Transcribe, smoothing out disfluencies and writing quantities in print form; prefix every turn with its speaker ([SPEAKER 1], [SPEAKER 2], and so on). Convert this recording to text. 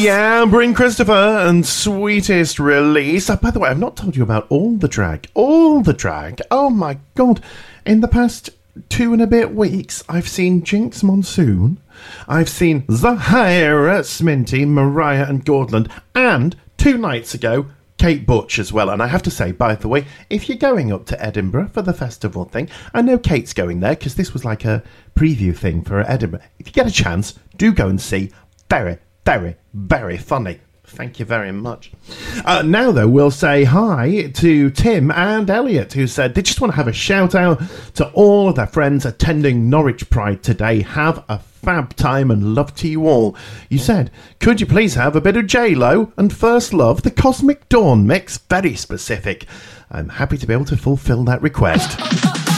[SPEAKER 1] Yeah, bring Christopher and sweetest release. By the way, I've not told you about all the drag. All the drag. Oh my God. In the past 2 and a bit weeks, I've seen Jinx Monsoon. I've seen Zahara, Sminty, Mariah and Gordland. And 2 nights ago, Kate Butch as well. And I have to say, by the way, if you're going up to Edinburgh for the festival thing, I know Kate's going there because this was like a preview thing for Edinburgh. If you get a chance, do go and see. Very, very, very funny. Thank you very much. Now, though, we'll say hi to Tim and Elliot, who said they just want to have a shout out to all of their friends attending Norwich Pride today. Have a fab time and love to you all. You said, could you please have a bit of J-Lo and First Love, the Cosmic Dawn mix? Very specific. I'm happy to be able to fulfill that request.